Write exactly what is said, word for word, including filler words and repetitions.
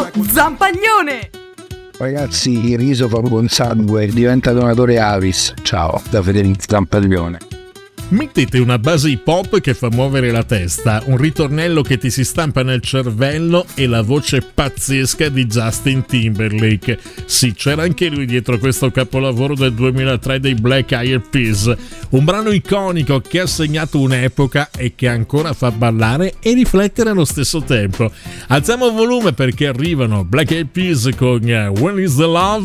Zampaglione! Ragazzi, il riso fa buon sangue, diventa donatore Avis. Ciao, da Federico Zampaglione. Mettete una base hip hop che fa muovere la testa, un ritornello che ti si stampa nel cervello e la voce pazzesca di Justin Timberlake. Sì, c'era anche lui dietro questo capolavoro del duemilatré dei Black Eyed Peas, un brano iconico che ha segnato un'epoca e che ancora fa ballare e riflettere allo stesso tempo. Alziamo il volume perché arrivano Black Eyed Peas con When Is The Love